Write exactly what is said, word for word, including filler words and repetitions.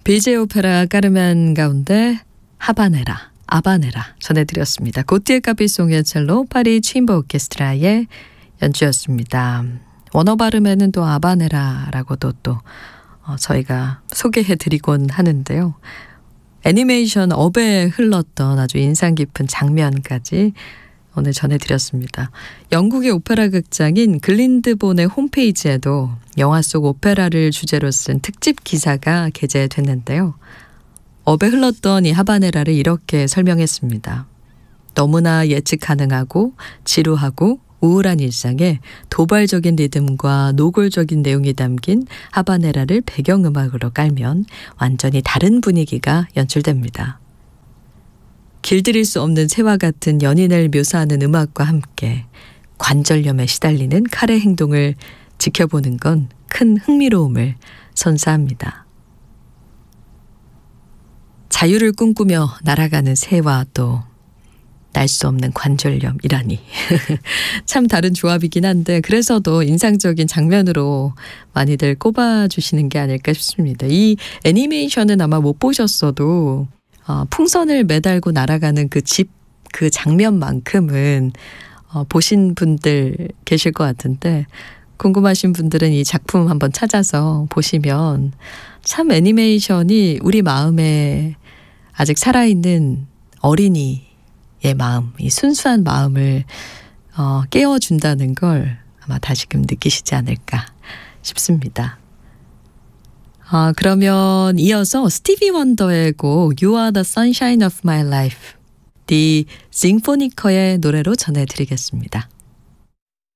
비제 오페라 까르멘 가운데 하바네라, 아바네라 전해드렸습니다. 고티에 카피송의 첼로 파리 체인버 오케스트라의 연주였습니다. 원어 발음에는 또 아바네라라고도 또 어, 저희가 소개해드리곤 하는데요. 애니메이션 업에 흘렀던 아주 인상 깊은 장면까지 오늘 전해드렸습니다. 영국의 오페라 극장인 글린드본의 홈페이지에도 영화 속 오페라를 주제로 쓴 특집 기사가 게재됐는데요. 업에 흘렀던 이 하바네라를 이렇게 설명했습니다. 너무나 예측 가능하고 지루하고 우울한 일상에 도발적인 리듬과 노골적인 내용이 담긴 하바네라를 배경음악으로 깔면 완전히 다른 분위기가 연출됩니다. 길들일 수 없는 새와 같은 연인을 묘사하는 음악과 함께 관절염에 시달리는 칼의 행동을 지켜보는 건 큰 흥미로움을 선사합니다. 자유를 꿈꾸며 날아가는 새와 또 날 수 없는 관절염이라니. 참 다른 조합이긴 한데 그래서도 인상적인 장면으로 많이들 꼽아주시는 게 아닐까 싶습니다. 이 애니메이션은 아마 못 보셨어도 어, 풍선을 매달고 날아가는 그 집, 그 장면만큼은 어, 보신 분들 계실 것 같은데 궁금하신 분들은 이 작품 한번 찾아서 보시면 참 애니메이션이 우리 마음에 아직 살아있는 어린이의 마음, 이 순수한 마음을 어, 깨워준다는 걸 아마 다시금 느끼시지 않을까 싶습니다. 아, 그러면 이어서 스티비 원더의 곡 You are the sunshine of my life, 디 싱포니커의 노래로 전해드리겠습니다.